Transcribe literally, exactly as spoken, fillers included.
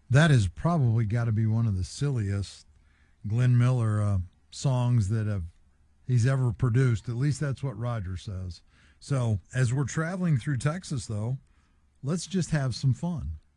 That has probably got to be one of the silliest Glenn Miller uh, songs that have he's ever produced. At least that's what Roger says. So as we're traveling through Texas, though, let's just have some fun.